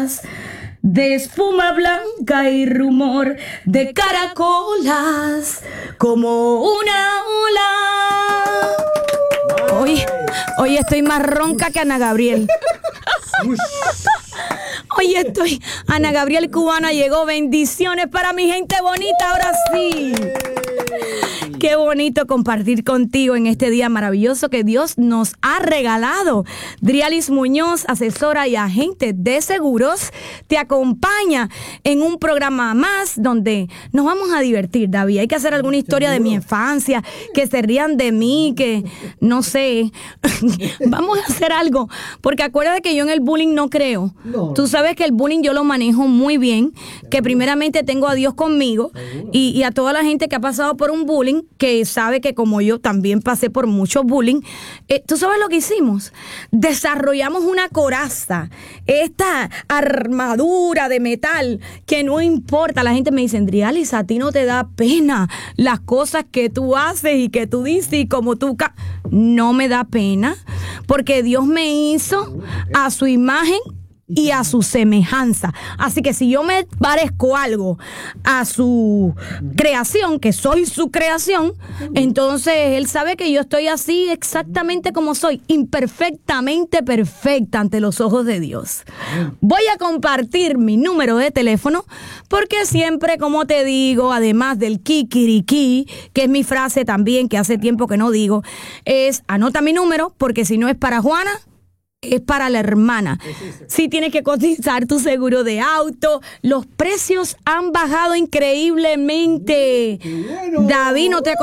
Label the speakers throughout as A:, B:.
A: de espuma blanca y rumor de caracolas como una ola. Hoy estoy más ronca que Ana Gabriel. Ana Gabriel cubana llegó. Bendiciones para mi gente bonita, ahora sí. Qué bonito compartir contigo en este día maravilloso que Dios nos ha regalado. Drialis Muñoz, asesora y agente de seguros, te acompaña en un programa más donde nos vamos a divertir, David. Hay que hacer alguna historia de mi infancia, que se rían de mí, que no sé. Vamos a hacer algo, porque acuérdate que yo en el bullying no creo. No. Tú sabes que el bullying yo lo manejo muy bien, que primeramente tengo a Dios conmigo y a toda la gente que ha pasado por un bullying, que sabe que como yo también pasé por mucho bullying. ¿Tú sabes lo que hicimos? Desarrollamos una coraza, esta armadura de metal que no importa. La gente me dice, Drialis, a ti no te da pena las cosas que tú haces y que tú dices y como tú... No me da pena, porque Dios me hizo a su imagen y a su semejanza. Así que si yo me parezco algo a su creación, que soy su creación, entonces Él sabe que yo estoy así exactamente como soy, imperfectamente perfecta ante los ojos de Dios. Voy a compartir mi número de teléfono, porque siempre, como te digo, además del kikiriki, que es mi frase también, que hace tiempo que no digo, es anota mi número, porque si no es para Juana, es para la hermana. Si tienes que cotizar tu seguro de auto, los precios han bajado increíblemente. Bueno. David no te ha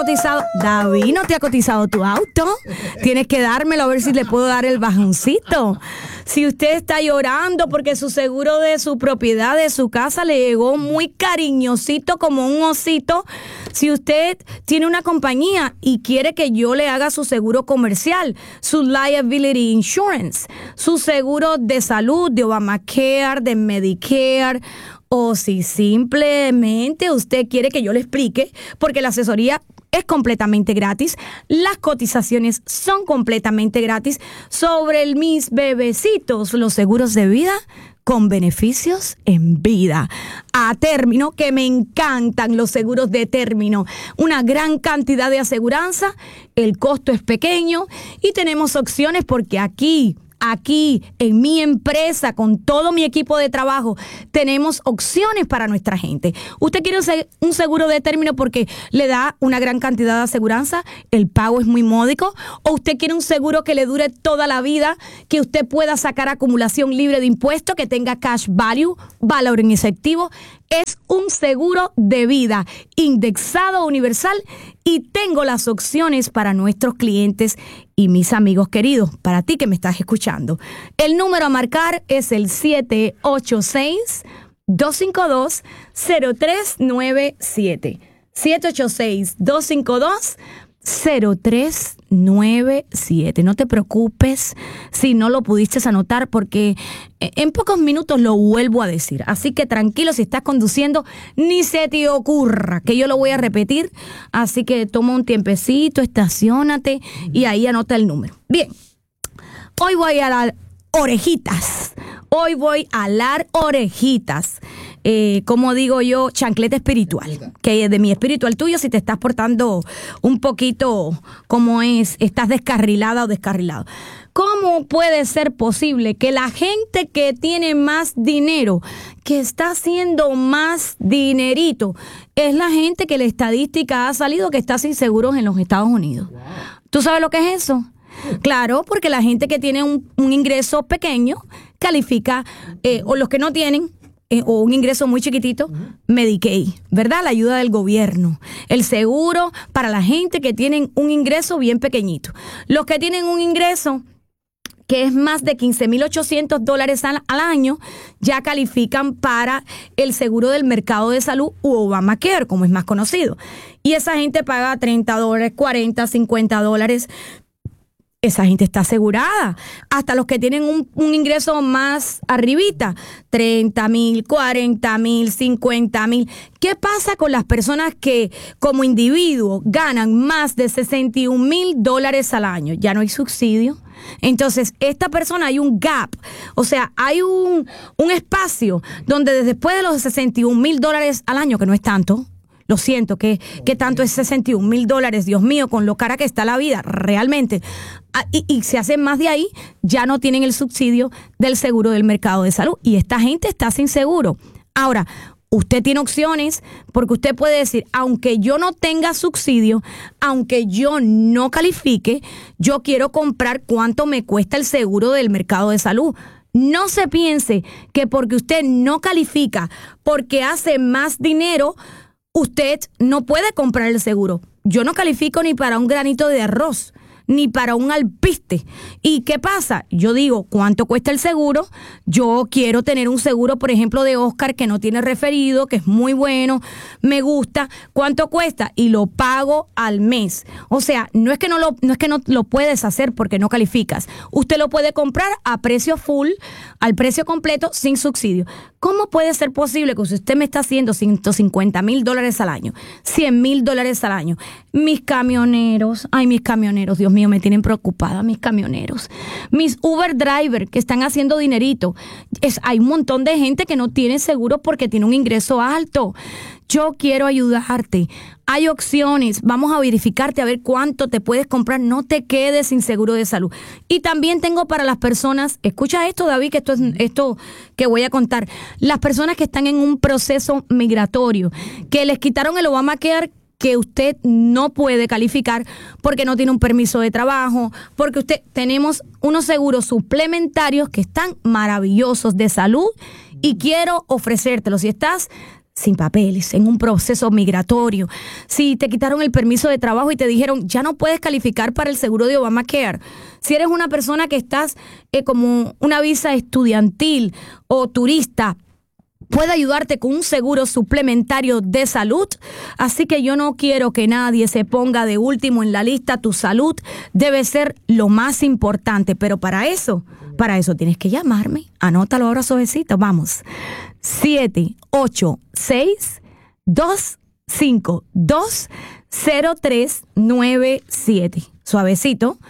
A: cotizado tu auto. Tienes que dármelo a ver si le puedo dar el bajoncito. Si usted está llorando porque su seguro de su propiedad, de su casa, le llegó muy cariñosito como un osito. Si usted tiene una compañía y quiere que yo le haga su seguro comercial, su liability insurance, su seguro de salud, de Obamacare, de Medicare, o si simplemente usted quiere que yo le explique, porque la asesoría es completamente gratis, las cotizaciones son completamente gratis sobre mis bebecitos, los seguros de vida con beneficios en vida. A término, que me encantan los seguros de término. Una gran cantidad de aseguranza, el costo es pequeño y tenemos opciones porque aquí en mi empresa, con todo mi equipo de trabajo, tenemos opciones para nuestra gente. Usted quiere un seguro de término porque le da una gran cantidad de aseguranza, el pago es muy módico, o usted quiere un seguro que le dure toda la vida, que usted pueda sacar acumulación libre de impuestos, que tenga cash value, valor en efectivo. Es un seguro de vida indexado universal y tengo las opciones para nuestros clientes y mis amigos queridos, para ti que me estás escuchando. El número a marcar es el 786-252-0397. 786-252-0397. No te preocupes si no lo pudiste anotar, porque en pocos minutos lo vuelvo a decir. Así que tranquilo, si estás conduciendo, ni se te ocurra que yo lo voy a repetir. Así que toma un tiempecito, estaciónate y ahí anota el número. Bien, hoy voy a dar orejitas. Como digo yo, chancleta espiritual, que es de mi espíritu al tuyo. Si te estás portando un poquito como estás descarrilada o descarrilado. ¿Cómo puede ser posible que la gente que tiene más dinero, que está haciendo más dinerito, es la gente que la estadística ha salido que está sin seguros en los Estados Unidos? Wow. ¿Tú sabes lo que es eso? Claro, porque la gente que tiene un ingreso pequeño califica, o los que no tienen, o un ingreso muy chiquitito, Medicaid, ¿verdad? La ayuda del gobierno. El seguro para la gente que tienen un ingreso bien pequeñito. Los que tienen un ingreso que es más de $15,800 al año, ya califican para el seguro del mercado de salud u Obamacare, como es más conocido. Y esa gente paga $30, $40, $50. esa gente está asegurada. Hasta los que tienen un ingreso más arribita, 30,000, 40,000, 50,000. ¿Qué pasa con las personas que como individuo ganan más de $61,000 al año? Ya no hay subsidio. Entonces, esta persona hay un gap, o sea, hay un espacio donde después de los $61,000 al año, que no es tanto, lo siento, que tanto es $61,000, Dios mío, con lo cara que está la vida, realmente. Y se hacen más de ahí, ya no tienen el subsidio del seguro del mercado de salud. Y esta gente está sin seguro. Ahora, usted tiene opciones, porque usted puede decir, aunque yo no tenga subsidio, aunque yo no califique, yo quiero comprar cuánto me cuesta el seguro del mercado de salud. No se piense que porque usted no califica, porque hace más dinero, usted no puede comprar el seguro. Yo no califico ni para un granito de arroz, ni para un alpiste. ¿Y qué pasa? Yo digo, ¿cuánto cuesta el seguro? Yo quiero tener un seguro, por ejemplo, de Oscar, que no tiene referido, que es muy bueno, me gusta. ¿Cuánto cuesta? Y lo pago al mes. O sea, no es que no lo puedes hacer porque no calificas. Usted lo puede comprar a precio full, al precio completo, sin subsidio. ¿Cómo puede ser posible que si usted me está haciendo $150,000 al año, $100,000 al año? Mis camioneros, Dios mío, me tienen preocupada mis camioneros. Mis Uber driver que están haciendo dinerito. Hay un montón de gente que no tiene seguro porque tiene un ingreso alto. Yo quiero ayudarte. Hay opciones. Vamos a verificarte a ver cuánto te puedes comprar. No te quedes sin seguro de salud. Y también tengo para las personas, escucha esto, David, que esto que voy a contar. Las personas que están en un proceso migratorio, que les quitaron el Obamacare, que usted no puede calificar porque no tiene un permiso de trabajo, porque tenemos unos seguros suplementarios que están maravillosos de salud y quiero ofrecértelos. Si estás sin papeles, en un proceso migratorio, si te quitaron el permiso de trabajo y te dijeron ya no puedes calificar para el seguro de Obamacare, si eres una persona que estás como una visa estudiantil o turista, puede ayudarte con un seguro suplementario de salud. Así que yo no quiero que nadie se ponga de último en la lista. Tu salud debe ser lo más importante. Pero para eso tienes que llamarme. Anótalo ahora suavecito. Vamos. 786-252-0397. Suavecito.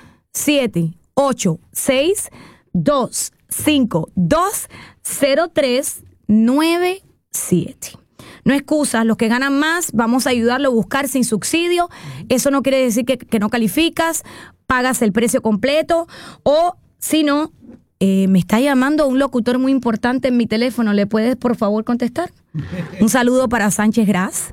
A: 786-252-0397. 97. No excusas, los que ganan más, vamos a ayudarlo a buscar sin subsidio. Eso no quiere decir que no calificas, pagas el precio completo, o si no, me está llamando un locutor muy importante en mi teléfono. ¿Le puedes, por favor, contestar? Un saludo para Sánchez Gras.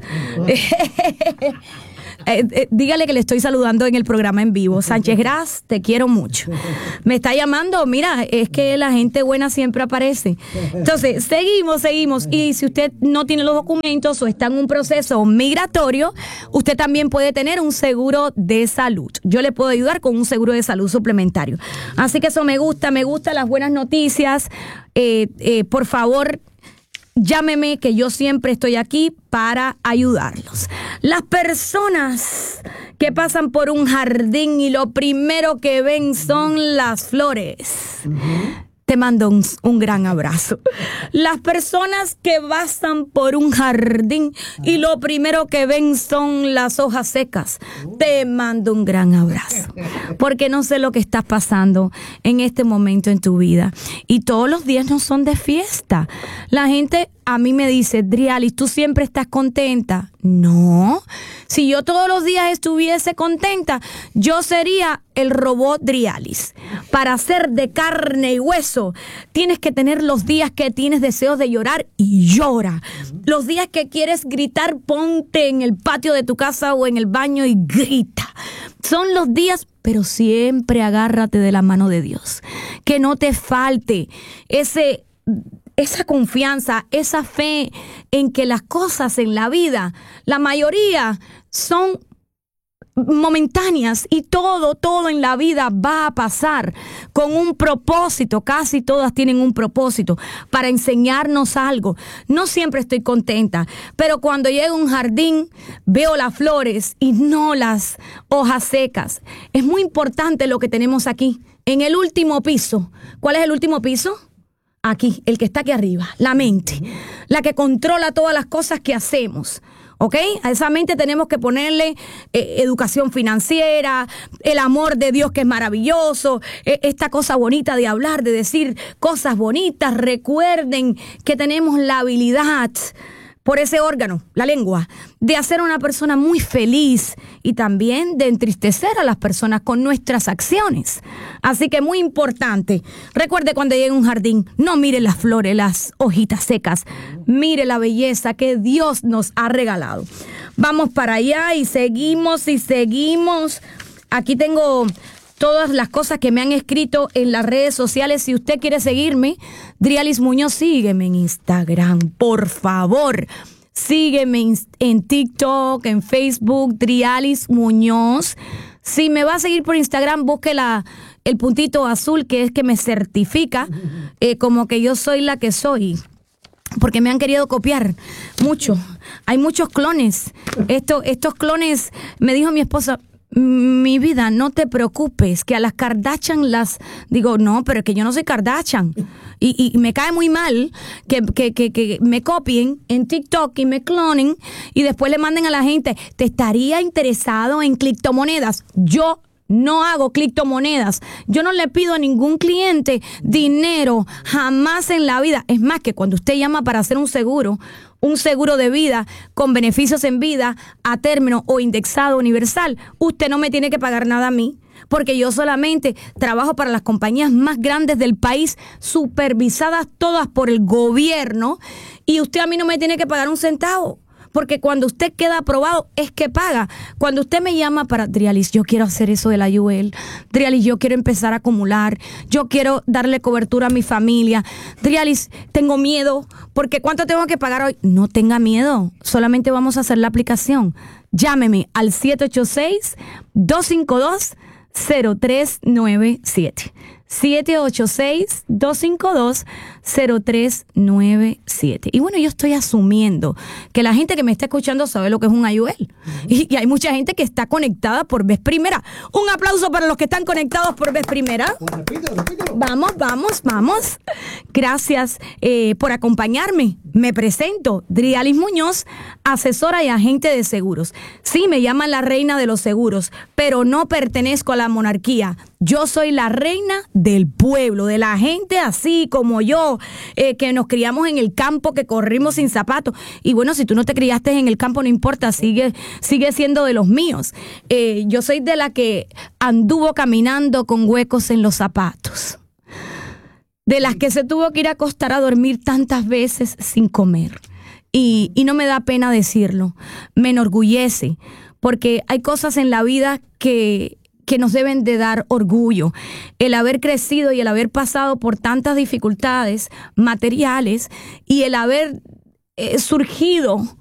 A: Dígale que le estoy saludando en el programa en vivo. Sánchez Gras, te quiero mucho. Me está llamando, mira, es que la gente buena siempre aparece. Entonces, seguimos. Y si usted no tiene los documentos o está en un proceso migratorio, usted también puede tener un seguro de salud. Yo le puedo ayudar con un seguro de salud suplementario. Así que eso me gusta las buenas noticias. Por favor, llámeme, que yo siempre estoy aquí para ayudarlos. Las personas que pasan por un jardín y lo primero que ven son las flores, te mando un gran abrazo. Las personas que pasan por un jardín y lo primero que ven son las hojas secas, te mando un gran abrazo. Porque no sé lo que estás pasando en este momento en tu vida. Y todos los días no son de fiesta. La gente a mí me dice, Drialis, ¿tú siempre estás contenta? No. Si yo todos los días estuviese contenta, yo sería el robot Drialis. Para ser de carne y hueso, tienes que tener los días que tienes deseos de llorar y llora. Los días que quieres gritar, ponte en el patio de tu casa o en el baño y grita. Son los días, pero siempre agárrate de la mano de Dios. Que no te falte esa confianza, esa fe en que las cosas en la vida, la mayoría son momentáneas y todo en la vida va a pasar con un propósito. Casi todas tienen un propósito para enseñarnos algo. No siempre estoy contenta, pero cuando llego a un jardín veo las flores y no las hojas secas. Es muy importante lo que tenemos aquí. En el último piso. ¿Cuál es el último piso? Aquí, el que está aquí arriba, la mente, la que controla todas las cosas que hacemos. ¿Ok? A esa mente tenemos que ponerle educación financiera, el amor de Dios que es maravilloso, esta cosa bonita de hablar, de decir cosas bonitas. Recuerden que tenemos la habilidad por ese órgano, la lengua, de hacer a una persona muy feliz y también de entristecer a las personas con nuestras acciones. Así que muy importante. Recuerde cuando llegue a un jardín, no mire las flores, las hojitas secas. Mire la belleza que Dios nos ha regalado. Vamos para allá y seguimos. Aquí tengo todas las cosas que me han escrito en las redes sociales. Si usted quiere seguirme, Drialis Muñoz, sígueme en Instagram, por favor. Sígueme en TikTok, en Facebook, Drialis Muñoz. Si me va a seguir por Instagram, busque el puntito azul que es que me certifica como que yo soy la que soy. Porque me han querido copiar mucho. Hay muchos clones. Estos clones, me dijo mi esposa, mi vida, no te preocupes, que a las Kardashian digo, no, pero es que yo no soy Kardashian. Y me cae muy mal que me copien en TikTok y me clonen y después le manden a la gente, ¿te estaría interesado en criptomonedas? Yo no hago criptomonedas. Yo no le pido a ningún cliente dinero, jamás en la vida. Es más, que cuando usted llama para hacer un seguro de vida con beneficios en vida, a término o indexado universal, usted no me tiene que pagar nada a mí, porque yo solamente trabajo para las compañías más grandes del país, supervisadas todas por el gobierno, y usted a mí no me tiene que pagar un centavo. Porque cuando usted queda aprobado es que paga. Cuando usted me llama para, Drialis, yo quiero hacer eso de la UL. Drialis, yo quiero empezar a acumular. Yo quiero darle cobertura a mi familia. Drialis, tengo miedo. Porque ¿cuánto tengo que pagar hoy? No tenga miedo. Solamente vamos a hacer la aplicación. Llámeme al 786-252-0397. 786-252-0397. Y bueno, yo estoy asumiendo que la gente que me está escuchando sabe lo que es un IUL. Y hay mucha gente que está conectada por vez primera. Un aplauso para los que están conectados por vez primera.
B: Repito.
A: Vamos. Gracias por acompañarme. Me presento, Drialis Muñoz, asesora y agente de seguros. Sí, me llaman la reina de los seguros, pero no pertenezco a la monarquía. Yo soy la reina del pueblo, de la gente así como yo, que nos criamos en el campo, que corrimos sin zapatos. Y bueno, si tú no te criaste en el campo, no importa, sigue siendo de los míos. Yo soy de la que anduvo caminando con huecos en los zapatos. De las que se tuvo que ir a acostar a dormir tantas veces sin comer. Y no me da pena decirlo, me enorgullece, porque hay cosas en la vida que nos deben de dar orgullo. El haber crecido y el haber pasado por tantas dificultades materiales y el haber surgido